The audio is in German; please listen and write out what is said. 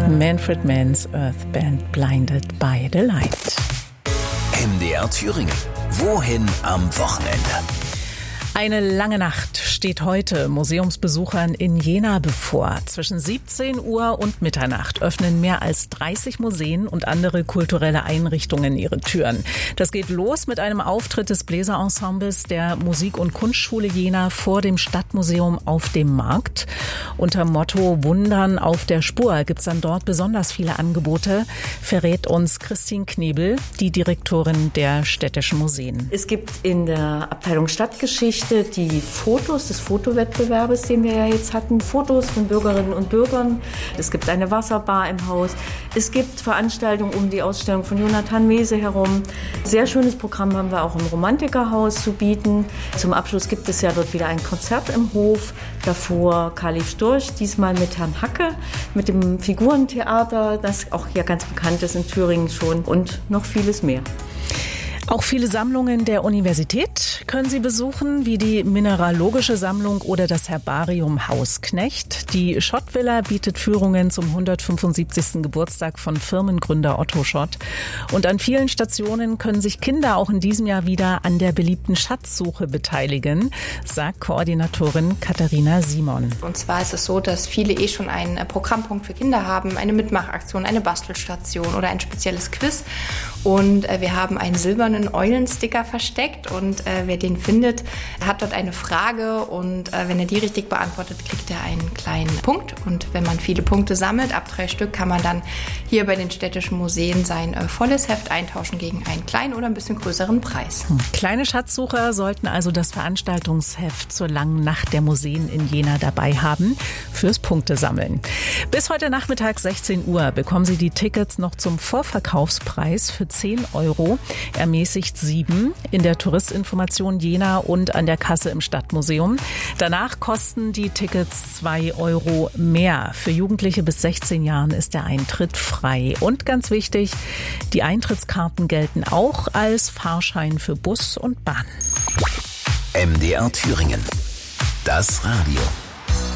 Manfred Mann's Earth Band Blinded by the Light. MDR Thüringen. Wohin am Wochenende? Eine lange Nacht steht heute Museumsbesuchern in Jena bevor. Zwischen 17 Uhr und Mitternacht öffnen mehr als 30 Museen und andere kulturelle Einrichtungen ihre Türen. Das geht los mit einem Auftritt des Bläserensembles der Musik- und Kunstschule Jena vor dem Stadtmuseum auf dem Markt. Unter Motto Wundern auf der Spur gibt's dann dort besonders viele Angebote, verrät uns Christine Knebel, die Direktorin der Städtischen Museen. Es gibt in der Abteilung Stadtgeschichte die Fotos des Fotowettbewerbes, den wir ja jetzt hatten. Fotos von Bürgerinnen und Bürgern. Es gibt eine Wasserbar im Haus. Es gibt Veranstaltungen um die Ausstellung von Jonathan Mese herum. Sehr schönes Programm haben wir auch im Romantikerhaus zu bieten. Zum Abschluss gibt es ja dort wieder ein Konzert im Hof. Davor Khalif Storch, diesmal mit Herrn Hacke, mit dem Figurentheater, das auch hier ganz bekannt ist in Thüringen schon, und noch vieles mehr. Auch viele Sammlungen der Universität können Sie besuchen, wie die Mineralogische Sammlung oder das Herbarium Hausknecht. Die Schott-Villa bietet Führungen zum 175. Geburtstag von Firmengründer Otto Schott. Und an vielen Stationen können sich Kinder auch in diesem Jahr wieder an der beliebten Schatzsuche beteiligen, sagt Koordinatorin Katharina Simon. Und zwar ist es so, dass viele schon einen Programmpunkt für Kinder haben, eine Mitmachaktion, eine Bastelstation oder ein spezielles Quiz. Und wir haben einen silbernen Eulensticker versteckt, und wer den findet, hat dort eine Frage, und wenn er die richtig beantwortet, kriegt er einen kleinen Punkt. Und wenn man viele Punkte sammelt, ab 3 Stück, kann man dann hier bei den städtischen Museen sein volles Heft eintauschen gegen einen kleinen oder ein bisschen größeren Preis. Kleine Schatzsucher sollten also das Veranstaltungsheft zur langen Nacht der Museen in Jena dabei haben fürs Punktesammeln. Bis heute Nachmittag 16 Uhr bekommen Sie die Tickets noch zum Vorverkaufspreis für 10 €. Ermäßigt 7 in der Touristinformation Jena und an der Kasse im Stadtmuseum. Danach kosten die Tickets 2 € mehr. Für Jugendliche bis 16 Jahren ist der Eintritt frei. Und ganz wichtig, die Eintrittskarten gelten auch als Fahrschein für Bus und Bahn. MDR Thüringen. Das Radio.